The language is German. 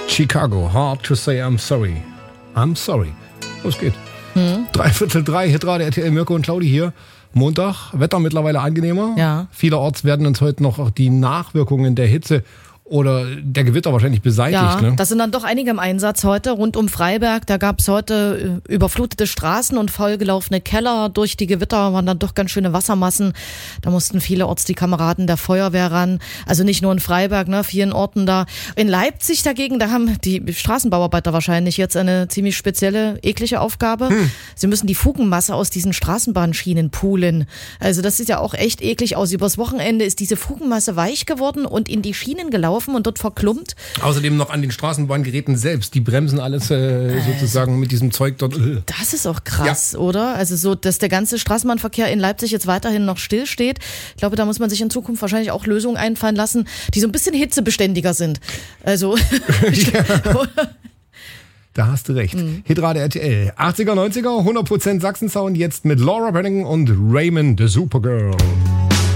Chicago, hard to say I'm sorry. I'm sorry. Los geht. 2:45, Hitradio RTL, Mirko und Claudi hier. Montag, Wetter mittlerweile angenehmer. Ja. Vielerorts werden uns heute noch die Nachwirkungen der Hitze oder der Gewitter wahrscheinlich beseitigt. Ja, Ne? das sind dann doch einige im Einsatz heute rund um Freiberg. Da gab es heute überflutete Straßen und vollgelaufene Keller. Durch die Gewitter waren dann doch ganz schöne Wassermassen. Da mussten vielerorts die Kameraden der Feuerwehr ran. Also nicht nur in Freiberg, ne, vielen Orten da. In Leipzig dagegen, da haben die Straßenbauarbeiter wahrscheinlich jetzt eine ziemlich spezielle, eklige Aufgabe. Sie müssen die Fugenmasse aus diesen Straßenbahnschienen poolen. Also das sieht ja auch echt eklig aus. Übers Wochenende ist diese Fugenmasse weich geworden und in die Schienen gelaufen und dort verklumpt. Außerdem noch an den Straßenbahngeräten selbst. Die bremsen alles sozusagen mit diesem Zeug dort. Das ist auch krass, oder? Also so, dass der ganze Straßenbahnverkehr in Leipzig jetzt weiterhin noch stillsteht. Ich glaube, da muss man sich in Zukunft wahrscheinlich auch Lösungen einfallen lassen, die so ein bisschen hitzebeständiger sind. Also Da hast du recht. Hitradio RTL. 80er, 90er, 100% Sachsen-Sound. Jetzt mit Laura Branigan und Raymond, the Supergirl.